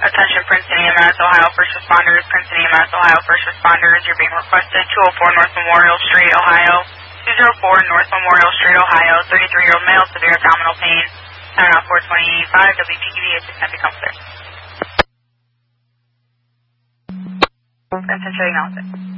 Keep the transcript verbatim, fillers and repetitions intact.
Attention Princeton E M S, Ohio First Responders. Princeton E M S, Ohio First Responders. You're being requested two oh four North Memorial Street, Ohio. two oh four North Memorial Street, Ohio. thirty-three-year-old male, severe abdominal pain. Sign off four twenty-five, W P Q V, assistant to come clear. Princeton, shutting out.